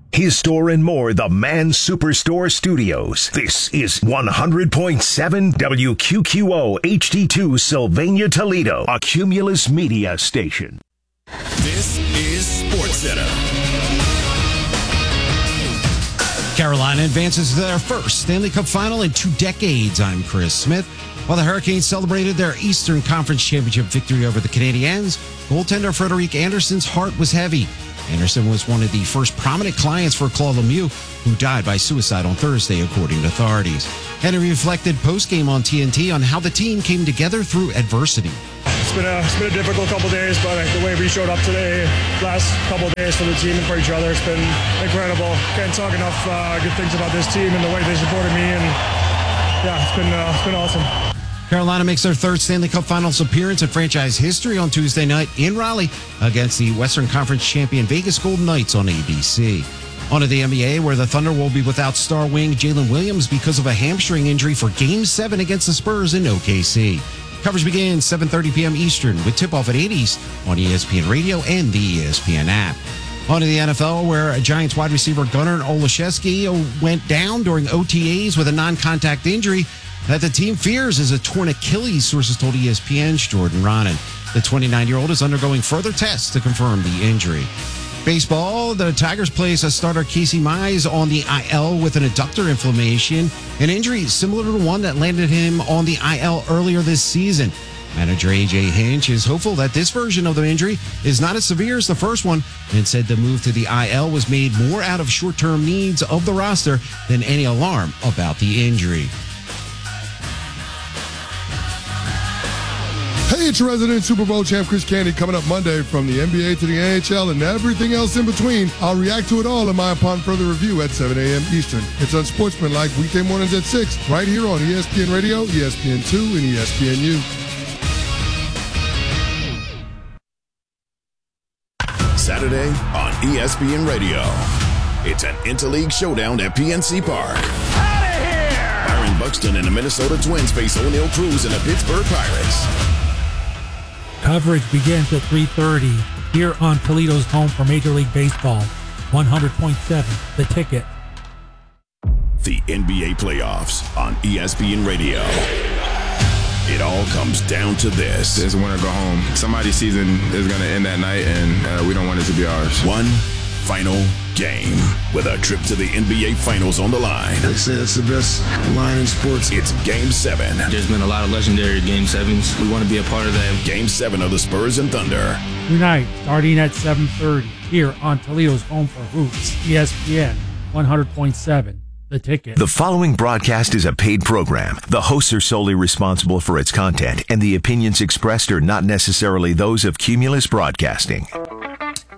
His Store and More, the Man Superstore Studios. This is 100.7 WQQO HD2 Sylvania, Toledo, a Cumulus Media station. This is SportsCenter. Carolina advances to their first Stanley Cup final in 2 decades. I'm Chris Smith. While the Hurricanes celebrated their Eastern Conference Championship victory over the Canadiens, goaltender Frederik Andersen's heart was heavy. Andersen was one of the first prominent clients for Claude Lemieux, who died by suicide on Thursday, according to authorities. Henry reflected post-game on TNT on how the team came together through adversity. It's been a difficult couple days, but the way we showed up today, last couple days for the team and for each other, it's been incredible. Can't talk enough good things about this team and the way they supported me, and yeah, it's been awesome. Carolina makes their third Stanley Cup Finals appearance in franchise history on Tuesday night in Raleigh against the Western Conference champion Vegas Golden Knights on ABC. On to the NBA, where the Thunder will be without star wing Jalen Williams because of a hamstring injury for Game 7 against the Spurs in OKC. Coverage begins 7:30 p.m. Eastern with tip-off at 8 East on ESPN Radio and the ESPN app. On to the NFL, where Giants wide receiver Gunnar Olszewski went down during OTAs with a non-contact injury that the team fears is a torn Achilles, sources told ESPN's Jordan Ronan. The 29-year-old is undergoing further tests to confirm the injury. Baseball, the Tigers place a starter Casey Mize on the IL with an adductor inflammation, an injury similar to the one that landed him on the IL earlier this season. Manager A.J. Hinch is hopeful that this version of the injury is not as severe as the first one, and said the move to the IL was made more out of short-term needs of the roster than any alarm about the injury. Hey, it's your resident Super Bowl champ Chris Candy coming up Monday from the NBA to the NHL and everything else in between. I'll react to it all in my upon further review at 7 a.m. Eastern. It's Unsportsmanlike weekday mornings at 6 right here on ESPN Radio, ESPN2, and ESPNU. Saturday on ESPN Radio. It's an interleague showdown at PNC Park. Out of here! Byron Buxton and the Minnesota Twins face O'Neal Cruz and the Pittsburgh Pirates. Coverage begins at 3:30 here on Toledo's home for Major League Baseball. 100.7, The Ticket. The NBA playoffs on ESPN Radio. It all comes down to this. It's win or go home. Somebody's season is going to end that night, and we don't want it to be ours. One final game with a trip to the NBA Finals on the line. They say it's the best line in sports. It's Game 7. There's been a lot of legendary Game 7s. We want to be a part of that. Game 7 of the Spurs and Thunder. Tonight, starting at 7:30 here on Toledo's home for hoops, ESPN 100.7. The Ticket. The following broadcast is a paid program. The hosts are solely responsible for its content, and the opinions expressed are not necessarily those of Cumulus Broadcasting.